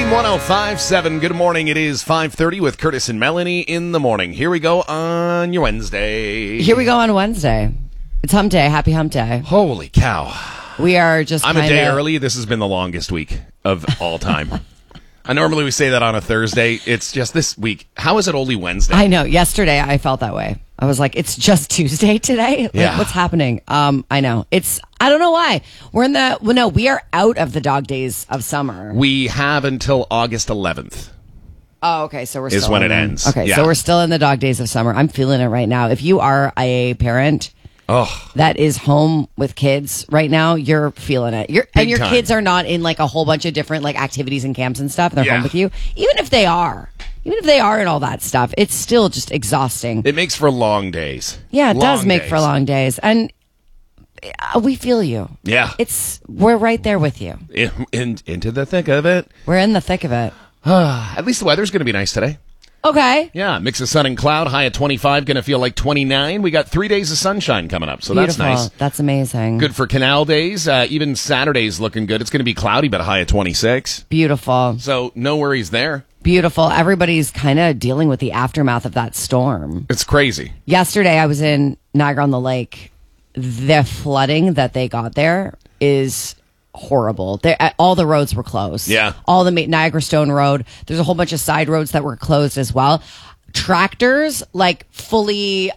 Dream 105.7. Good morning. It is 5:30 with Curtis and Melanie in the morning. Here we go on your Wednesday. Here we go on Wednesday. It's hump day. Happy hump day. Holy cow. We are just I'm a day early. This has been the longest week of all time. I normally we say that on a Thursday. It's just this week. How is it only Wednesday? I know. Yesterday I felt that way. I was like, it's just Tuesday today? Like, Yeah. what's happening? I know. I don't know why. We are out of the dog days of summer. We have until August 11th. Oh, okay. So we're Is still when in it them. ends. Okay. Yeah. So we're still in the dog days of summer. I'm feeling it right now. If you are a parent that is home with kids right now, you're feeling it. And your time. kids are not in like a whole bunch of different like activities and camps and stuff. They're Yeah. home with you. Even if they are and all that stuff, it's still just exhausting. It makes for long days. Yeah, it does Long make days. for long days. And we feel you. Yeah. We're right there with you. Into the thick of it. We're in the thick of it. At least the weather's going to be nice today. Okay. Yeah, mix of sun and cloud, high at 25, going to feel like 29. We got 3 days of sunshine coming up, so Beautiful. that's nice. That's amazing. Good for canal days. Even Saturday's looking good. It's going to be cloudy, but a high at 26. Beautiful. So no worries there. Beautiful. Everybody's kind of dealing with the aftermath of that storm. It's crazy. Yesterday, I was in Niagara-on-the-Lake. The flooding that they got there is horrible. All the roads were closed. Yeah. All the Niagara Stone Road. There's a whole bunch of side roads that were closed as well. Tractors, like fully,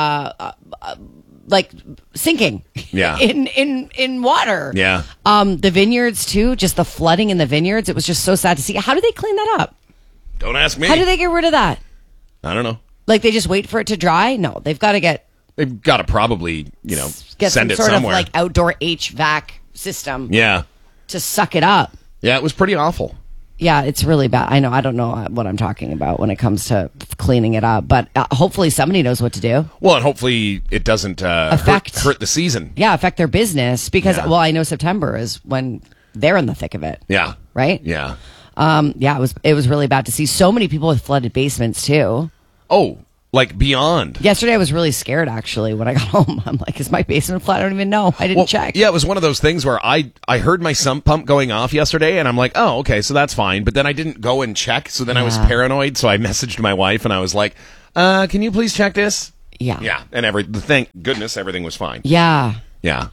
like sinking. Yeah. in water. Yeah. The vineyards too. Just the flooding in the vineyards. It was just so sad to see. How do they clean that up? Don't ask me. How do they get rid of that? I don't know. Like they just wait for it to dry? No, they've got to They've got to probably, get send some it sort somewhere. of like outdoor HVAC system Yeah. to suck it up. Yeah, it was pretty awful. Yeah, it's really bad. I know. I don't know what I'm talking about when it comes to cleaning it up, but hopefully somebody knows what to do. Well, and hopefully it doesn't hurt the season. Yeah, affect their business because, Yeah. well, I know September is when they're in the thick of it. Yeah. Right? Yeah. Yeah, it was really bad to see so many people with flooded basements too. Oh, like beyond. Yesterday I was really scared actually when I got home. I'm like, is my basement flat? I don't even know. I didn't check. Yeah, it was one of those things where I heard my sump pump going off yesterday, and I'm like, oh, okay, so that's fine. But then I didn't go and check, so then I was paranoid. So I messaged my wife, and I was like, can you please check this? Yeah. Yeah, and thank goodness everything was fine. Yeah. Yeah.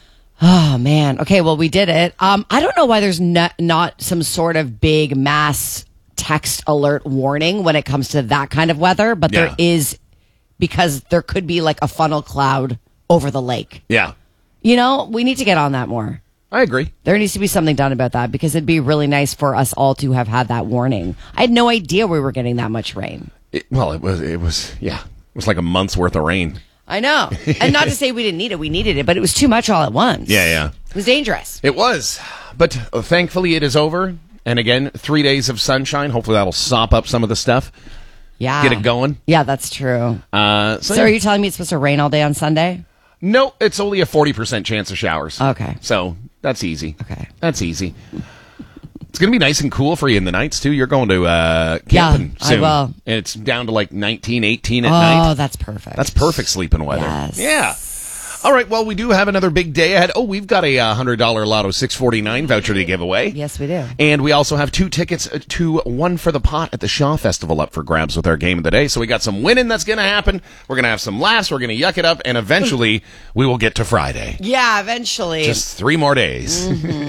Oh man. Okay. Well, we did it. I don't know why there's not some sort of big mass text alert warning when it comes to that kind of weather, but there is, because there could be like a funnel cloud over the lake. Yeah. We need to get on that more. I agree. There needs to be something done about that because it'd be really nice for us all to have had that warning. I had no idea we were getting that much rain. It was like a month's worth of rain. I know. And not to say we didn't need it. We needed it, but it was too much all at once. Yeah. It was dangerous. It was. But thankfully it is over. And again, 3 days of sunshine. Hopefully that'll sop up some of the stuff. Yeah. Get it going. Yeah, that's true. So are you telling me it's supposed to rain all day on Sunday? No, it's only a 40% chance of showers. Okay. So that's easy. Okay. That's easy. It's going to be nice and cool for you in the nights, too. You're going to camping soon. I will. And it's down to like 19, 18 at night. Oh, that's perfect. That's perfect sleeping weather. Yes. Yeah. All right, well, we do have another big day ahead. Oh, we've got a $100 Lotto 649 voucher to give away. Yes, we do. And we also have 2 tickets to One for the Pot at the Shaw Festival up for grabs with our game of the day. So we got some winning that's going to happen. We're going to have some laughs. We're going to yuck it up. And eventually, we will get to Friday. Yeah, eventually. Just 3 more days.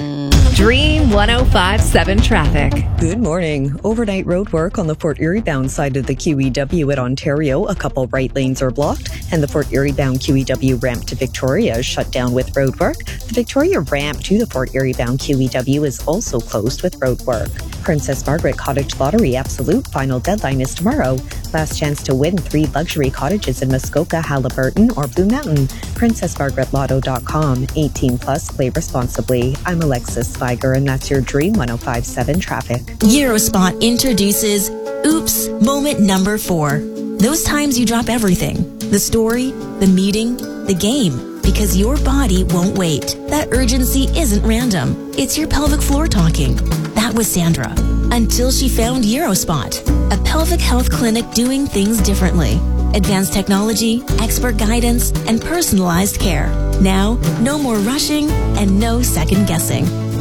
Dream 105.7 traffic. Good morning. Overnight road work on the Fort Erie bound side of the QEW at Ontario. A couple right lanes are blocked, and the Fort Erie bound QEW ramp to Victoria is shut down with road work. The Victoria ramp to the Fort Erie bound QEW is also closed with road work. Princess Margaret Cottage Lottery Absolute final deadline is tomorrow. Last chance to win 3 luxury cottages in Muskoka, Haliburton, or Blue Mountain. PrincessMargaretLotto.com. 18 plus. Play responsibly. I'm Alexis Spiger, and that's your Dream 105.7 traffic. Eurospot introduces Oops Moment number 4. Those times you drop everything. The story, the meeting, the game. Because your body won't wait. That urgency isn't random. It's your pelvic floor talking. That was Sandra. Until she found Eurospot, a pelvic health clinic doing things differently. Advanced technology, expert guidance, and personalized care. Now, no more rushing and no second guessing.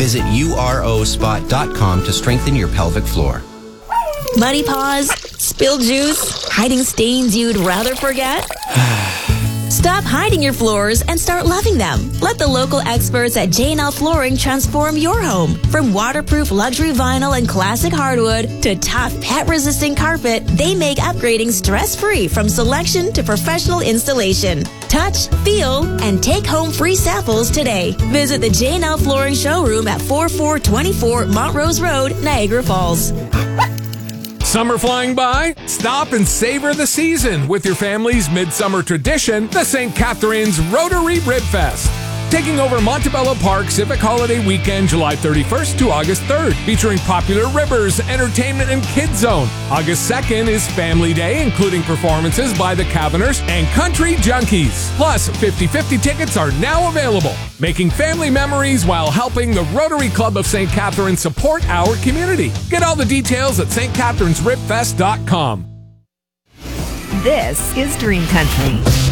Visit urospot.com to strengthen your pelvic floor. Muddy paws? Spilled juice? Hiding stains you'd rather forget? Stop hiding your floors and start loving them. Let the local experts at J&L Flooring transform your home. From waterproof luxury vinyl and classic hardwood to tough pet-resistant carpet, they make upgrading stress-free from selection to professional installation. Touch, feel, and take home free samples today. Visit the J&L Flooring showroom at 4424 Montrose Road, Niagara Falls. Summer flying by? Stop and savor the season with your family's midsummer tradition, the St. Catharines Rotary Rib Fest. Taking over Montebello Park Civic Holiday Weekend, July 31st to August 3rd, featuring popular ribbers, entertainment, and kids zone. August 2nd is Family Day, including performances by the Caverners and Country Junkies. Plus, 50/50 tickets are now available, making family memories while helping the Rotary Club of St. Catharines support our community. Get all the details at stcatharinesribfest.com. This is Dream Country.